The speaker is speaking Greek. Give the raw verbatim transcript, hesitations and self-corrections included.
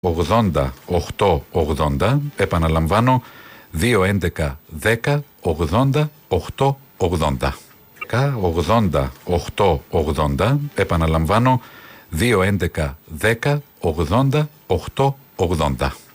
ογδόντα οκτώ ογδόντα, επαναλαμβάνω δύο έντεκα δέκα ογδόντα οκτώ ογδόντα. ογδόντα οκτώ ογδόντα, επαναλαμβάνω δύο έντεκα δέκα ογδόντα οκτώ ογδόντα.